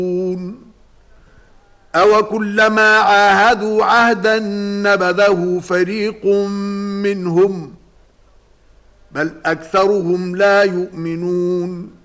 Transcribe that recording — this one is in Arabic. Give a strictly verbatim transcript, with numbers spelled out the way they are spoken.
أَوَ كُلَّمَا عَاهَدُوا عَهْدًا نَبَذَهُ فَرِيقٌ مِّنْهُمْ بَلْ أَكْثَرُهُمْ لَا يُؤْمِنُونَ